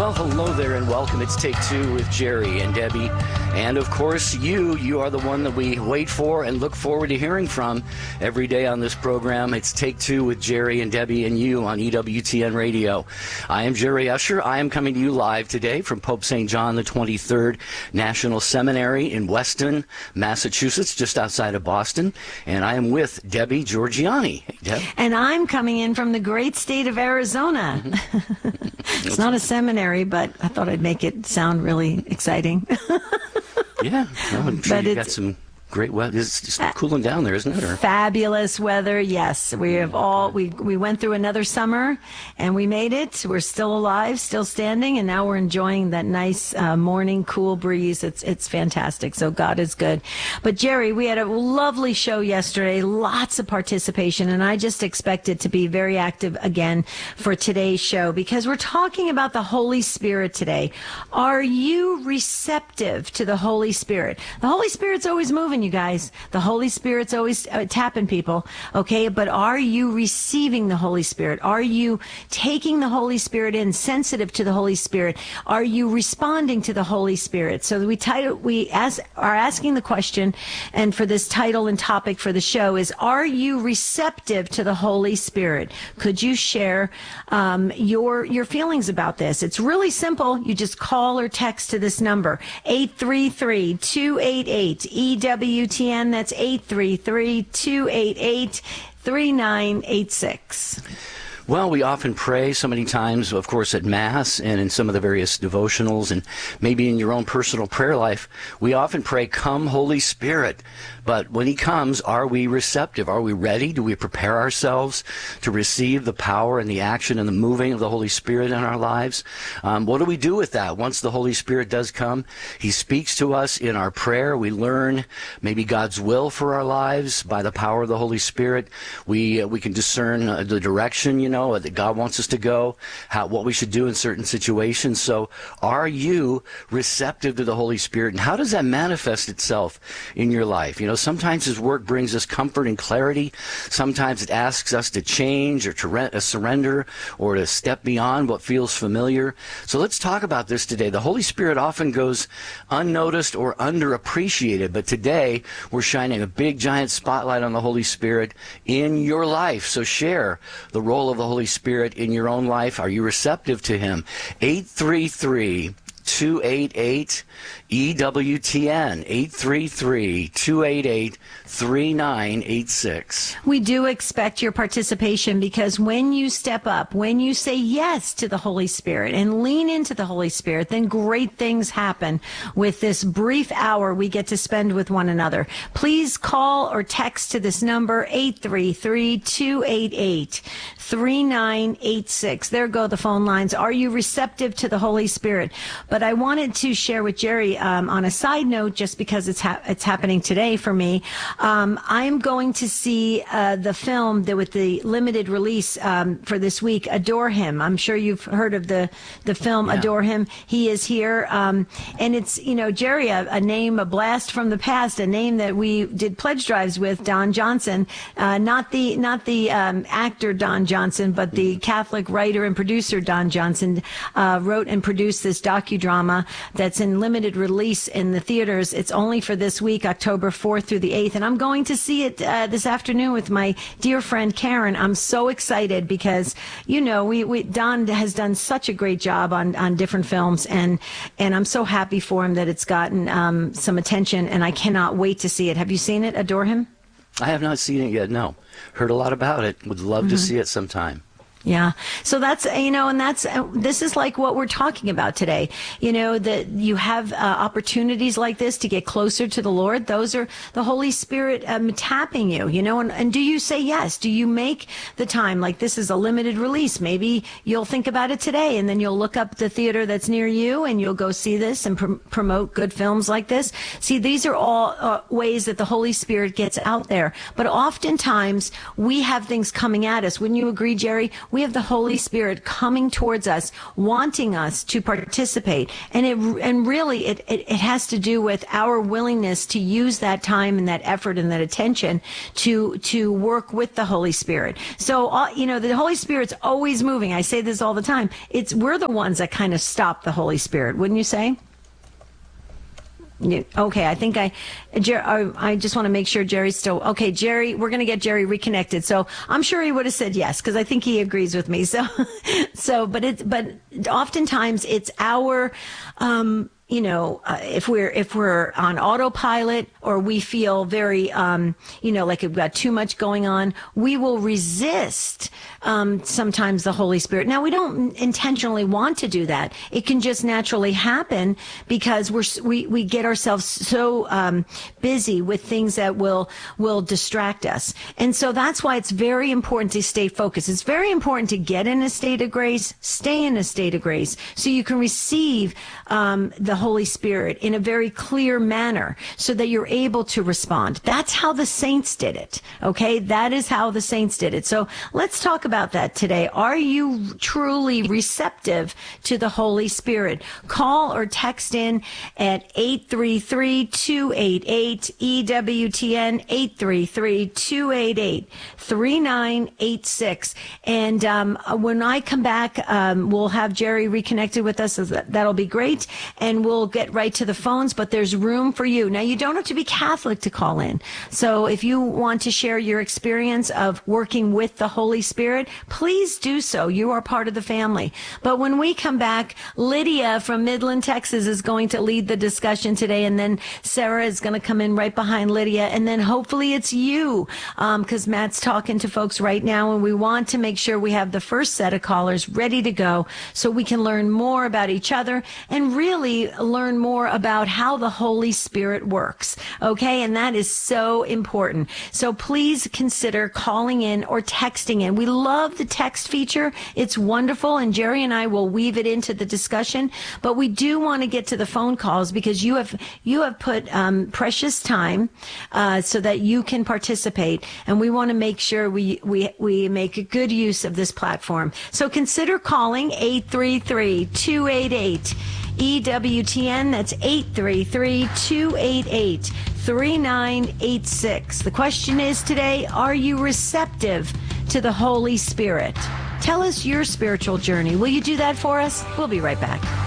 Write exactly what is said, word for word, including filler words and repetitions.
Well, hello there and welcome. It's Take Two with Jerry and Debbie. And of course, you, you are the one that we wait for and look forward to hearing from every day on this program. It's Take Two with Jerry and Debbie and you on E W T N Radio. I am Jerry Usher. I am coming to you live today from Pope Saint John the twenty-third National Seminary in Weston, Massachusetts, just outside of Boston. And I am with Debbie Georgianni. Hey, Deb. And I'm coming in from the great state of Arizona. Mm-hmm. It's not a seminary, but I thought I'd make it sound really exciting. Yeah, well, I'm sure but you got some great weather. It's just cooling down there, isn't it? Or? Fabulous weather, yes. We have all we we went through another summer, and we made it. We're still alive, still standing, and now we're enjoying that nice uh, morning cool breeze. It's it's fantastic. So God is good. But Jerry, we had a lovely show yesterday. Lots of participation, and I just expect it to be very active again for today's show because we're talking about the Holy Spirit today. Are you receptive to the Holy Spirit? The Holy Spirit's always moving, you guys. The Holy Spirit's always uh, tapping people, okay? But are you receiving the Holy Spirit? Are you taking the Holy Spirit in, sensitive to the Holy Spirit? Are you responding to the Holy Spirit? So we title, we ask, are asking the question, and for this title and topic for the show is, are you receptive to the Holy Spirit? Could you share um, your your feelings about this? It's really simple. You just call or text to this number, eight three three, two eight eight, E W T N. That's eight three three, two eight eight, three nine eight six. Well, we often pray so many times, of course, at Mass and in some of the various devotionals and maybe in your own personal prayer life. We often pray, "Come, Holy Spirit." But when he comes, are we receptive? Are we ready? Do we prepare ourselves to receive the power and the action and the moving of the Holy Spirit in our lives? Um, what do we do with that? Once the Holy Spirit does come, he speaks to us in our prayer. We learn maybe God's will for our lives by the power of the Holy Spirit. We uh, we can discern uh, the direction, you know, that God wants us to go, how what we should do in certain situations. So are you receptive to the Holy Spirit? And how does that manifest itself in your life? You know, sometimes his work brings us comfort and clarity. Sometimes it asks us to change or to re- uh, surrender or to step beyond what feels familiar. So let's talk about this today. The Holy Spirit often goes unnoticed or underappreciated, but today we're shining a big giant spotlight on the Holy Spirit in your life. So share the role of the Holy Spirit in your own life. Are you receptive to him? eight three three, two eight eight, E W T N, eight three three, two eight eight, three nine eight six. We do expect your participation because when you step up, when you say yes to the Holy Spirit and lean into the Holy Spirit, then great things happen with this brief hour we get to spend with one another. Please call or text to this number, eight three three, two eight eight, three nine eight six. There go the phone lines. Are you receptive to the Holy Spirit? But I wanted to share with Jerry um, on a side note, just because it's ha- it's happening today for me. Um, I'm going to see uh, the film that with the limited release um, for this week, Adore Him. I'm sure you've heard of the the film yeah. Adore Him. He is here, um, and it's you know Jerry, a, a name, a blast from the past, a name that we did pledge drives with, Don Johnson, uh, not the not the um, actor Don Johnson, but the mm-hmm. Catholic writer and producer Don Johnson uh, wrote and produced this docudrama that's in limited release in the theaters. It's only for this week, October fourth through the eighth, and I'm going to see it uh, this afternoon with my dear friend Karen. I'm so excited because, you know, we, we Don has done such a great job on, on different films, and and I'm so happy for him that it's gotten um, some attention, and I cannot wait to see it. Have you seen it, Adore Him? I have not seen it yet, no. Heard a lot about it. Would love mm-hmm. to see it sometime. Yeah. So that's, you know, and that's, uh, this is like what we're talking about today. You know, that you have uh, opportunities like this to get closer to the Lord. Those are the Holy Spirit um, tapping you, you know, and, and do you say yes? Do you make the time? Like, this is a limited release. Maybe you'll think about it today, and then you'll look up the theater that's near you and you'll go see this and pr- promote good films like this. See, these are all uh, ways that the Holy Spirit gets out there. But oftentimes we have things coming at us. Wouldn't you agree, Jerry? We We have the Holy Spirit coming towards us, wanting us to participate. And it and really it, it, it has to do with our willingness to use that time and that effort and that attention to to work with the Holy Spirit. So, uh, you know, the Holy Spirit's always moving. I say this all the time. It's we're the ones that kind of stop the Holy Spirit, wouldn't you say? Yeah, okay, I think I, Jer- I just want to make sure Jerry's still, okay, Jerry, we're going to get Jerry reconnected. So I'm sure he would have said yes, because I think he agrees with me. So, so, but it's, but oftentimes it's our, um, you know, uh, if we're if we're on autopilot or we feel very, um, you know, like we've got too much going on, we will resist um, sometimes the Holy Spirit. Now, we don't intentionally want to do that. It can just naturally happen because we're we we get ourselves so um, busy with things that will will distract us, and so that's why it's very important to stay focused. It's very important to get in a state of grace, stay in a state of grace, so you can receive um, the Holy Spirit in a very clear manner so that you're able to respond. That's how the saints did it. Okay. That is how the saints did it. So let's talk about that today. Are you truly receptive to the Holy Spirit? Call or text in at eight three three, two eight eight, E W T N, eight three three, two eight eight, three nine eight six. And um, when I come back, um, we'll have Jerry reconnected with us. That'll be great. And we'll get right to the phones, but there's room for you. Now, you don't have to be Catholic to call in. So if you want to share your experience of working with the Holy Spirit, please do so. You are part of the family. But when we come back, Lydia from Midland, Texas is going to lead the discussion today, and then Sarah is going to come in right behind Lydia, and then hopefully it's you, because um, Matt's talking to folks right now, and we want to make sure we have the first set of callers ready to go so we can learn more about each other and really learn more about how the Holy Spirit works. Okay. And that is so important. So please consider calling in or texting in. We love the text feature. It's wonderful. And Jerry and I will weave it into the discussion, but we do want to get to the phone calls because you have, you have put um, precious time uh, so that you can participate. And we want to make sure we, we, we make a good use of this platform. So consider calling eight three three, two eight eight, E W T N. That's eight three three, two eight eight, three nine eight six. The question is today, are you receptive to the Holy Spirit? Tell us your spiritual journey. Will you do that for us? We'll be right back.